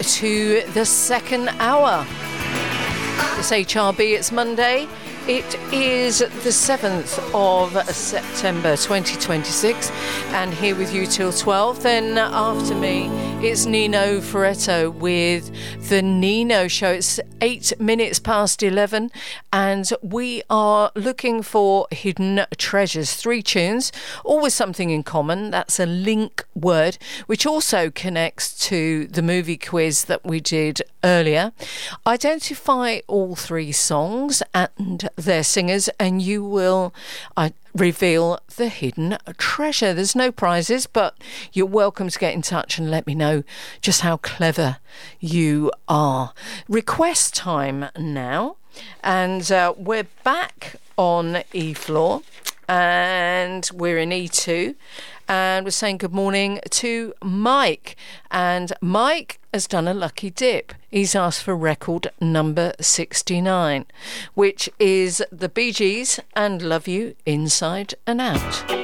to the second hour. It's HRB, it's Monday. It is the 7th of September 2026, and here with you till 12. Then after me, it's Nino Ferretto with The Nino Show. It's 8 minutes past 11, and we are looking for hidden treasures. 3 tunes, all with something in common. That's a link word, which also connects to the movie quiz that we did earlier. Identify all 3 songs and their singers, and you will reveal the hidden treasure. There's no prizes, but you're welcome to get in touch and let me know just how clever you are. Request time now, and we're back on E floor, and we're in E2, and we're saying good morning to Mike. And Mike has done a lucky dip. He's asked for record number 69, which is the Bee Gees and Love You Inside and Out.